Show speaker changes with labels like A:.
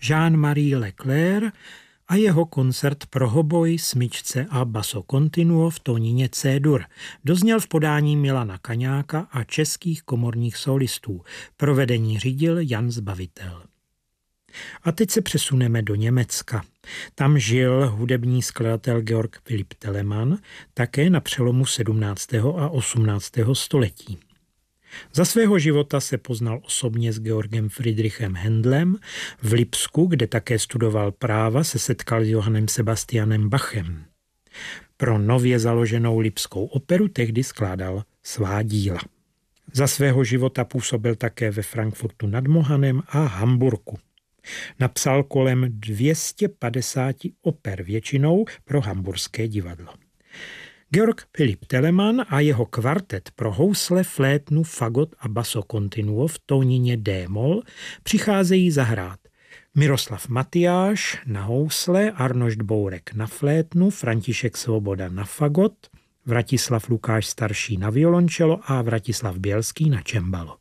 A: Jean-Marie Leclerc a jeho koncert pro hoboj, smyčce a basso continuo v tónině C-dur. Dozněl v podání Milana Kaňáka a českých komorních solistů. Provedení řídil Jan Zbavitel. A teď se přesuneme do Německa. Tam žil hudební skladatel Georg Philipp Telemann, také na přelomu 17. a 18. století. Za svého života se poznal osobně s Georgem Friedrichem Händlem. V Lipsku, kde také studoval práva, se setkal s Johannem Sebastianem Bachem. Pro nově založenou Lipskou operu tehdy skládal svá díla. Za svého života působil také ve Frankfurtu nad Mohanem a Hamburku. Napsal kolem 250 oper, většinou pro hamburské divadlo. Georg Philipp Telemann a jeho kvartet pro housle, flétnu, fagot a basso continuo v tónině D-moll přicházejí zahrát Miroslav Matyáš na housle, Arnošt Bourek na flétnu, František Svoboda na fagot, Vratislav Lukáš starší na violončelo a Vratislav Bělský na čembalo.